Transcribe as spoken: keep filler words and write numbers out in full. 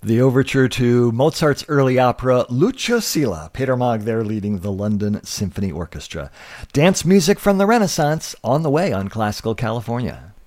The overture to Mozart's early opera Lucio Silla, Peter Maag there leading the London Symphony Orchestra. Dance music from the Renaissance on the way on Classical California.